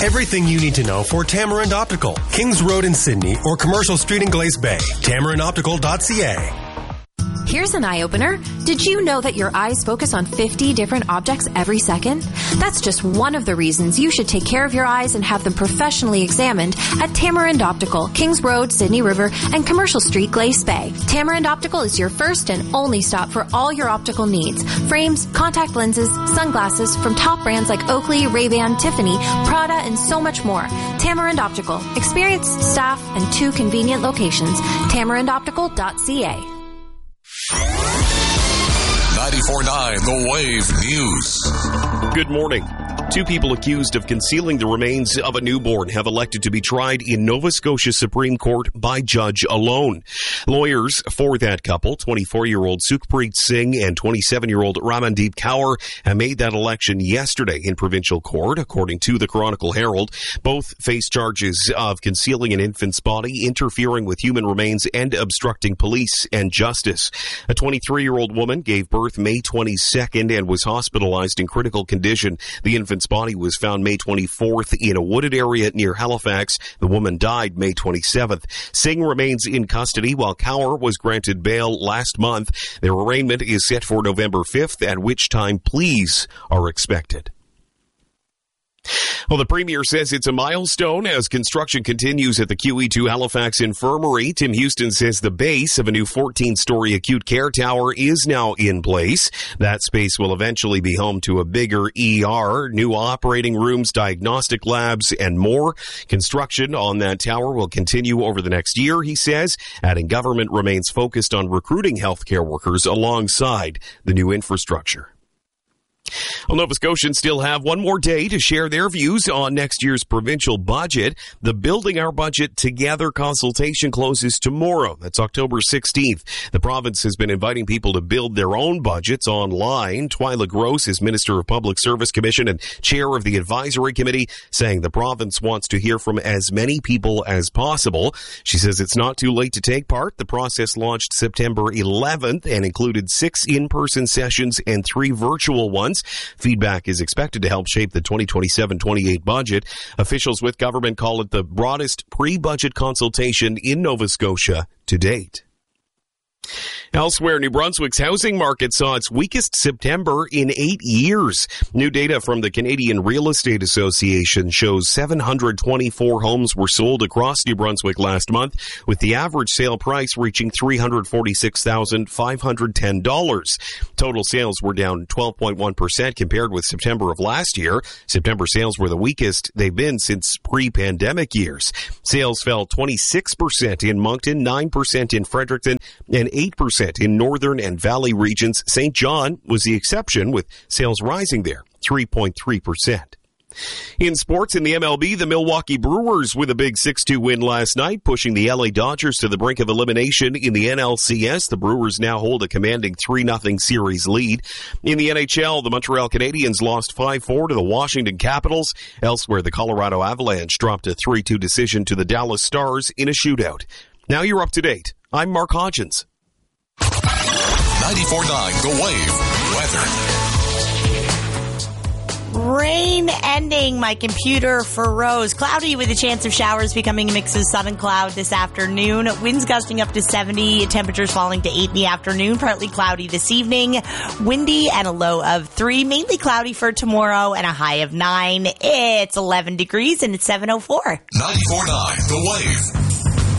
Everything you need to know for Tamarind Optical, Kings Road in Sydney or Commercial Street in Glace Bay. TamarinOptical.ca. Here's an eye-opener. Did you know that your eyes focus on 50 different objects every second? That's just one of the reasons you should take care of your eyes and have them professionally examined at Tamarind Optical, Kings Road, Sydney River, and Commercial Street, Glace Bay. Tamarind Optical is your first and only stop for all your optical needs. Frames, contact lenses, sunglasses from top brands like Oakley, Ray-Ban, Tiffany, Prada, and so much more. Tamarind Optical. Experienced staff and 2 convenient locations. TamarinDoptical.ca. 94.9 The Wave News. Good morning. 2 people accused of concealing the remains of a newborn have elected to be tried in Nova Scotia Supreme Court by judge alone. Lawyers for that couple, 24-year-old Sukhpreet Singh and 27-year-old Ramandeep Kaur, have made that election yesterday in provincial court, according to the Chronicle Herald. Both face charges of concealing an infant's body, interfering with human remains, and obstructing police and justice. A 23-year-old woman gave birth May 22nd and was hospitalized in critical condition. The infant's body was found May 24th in a wooded area near Halifax. The woman died May 27th. Singh remains in custody while Kaur was granted bail last month. Their arraignment is set for November 5th, at which time pleas are expected. Well, the Premier says it's a milestone as construction continues at the QE2 Halifax Infirmary. Tim Houston says the base of a new 14-story acute care tower is now in place. That space will eventually be home to a bigger ER, new operating rooms, diagnostic labs, and more. Construction on that tower will continue over the next year, he says, adding government remains focused on recruiting healthcare workers alongside the new infrastructure. Well, Nova Scotians still have one more day to share their views on next year's provincial budget. The Building Our Budget Together consultation closes tomorrow. That's October 16th. The province has been inviting people to build their own budgets online. Twyla Gross is Minister of Public Service Commission and Chair of the Advisory Committee, saying the province wants to hear from as many people as possible. She says it's not too late to take part. The process launched September 11th and included 6 in-person sessions and 3 virtual ones. Feedback is expected to help shape the 2027-28 budget. Officials with government call it the broadest pre-budget consultation in Nova Scotia to date. Elsewhere, New Brunswick's housing market saw its weakest September in 8 years. New data from the Canadian Real Estate Association shows 724 homes were sold across New Brunswick last month, with the average sale price reaching $346,510. Total sales were down 12.1% compared with September of last year. September sales were the weakest they've been since pre-pandemic years. Sales fell 26% in Moncton, 9% in Fredericton, and 8% in Northern and Valley regions. St. John was the exception, with sales rising there, 3.3%. In sports, in the MLB, the Milwaukee Brewers with a big 6-2 win last night, pushing the LA Dodgers to the brink of elimination in the NLCS. The Brewers now hold a commanding 3-0 series lead. In the NHL, the Montreal Canadiens lost 5-4 to the Washington Capitals. Elsewhere, the Colorado Avalanche dropped a 3-2 decision to the Dallas Stars in a shootout. Now you're up to date. I'm Mark Hodgins. 94.9 The Wave weather. Rain ending. My computer froze. Cloudy with a chance of showers becoming a mix of sun and cloud this afternoon. Winds gusting up to 70. Temperatures falling to 8 in the afternoon. Partly cloudy this evening. Windy and a low of 3. Mainly cloudy for tomorrow and a high of 9. It's 11 degrees and it's 7:04. 94.9 The Wave.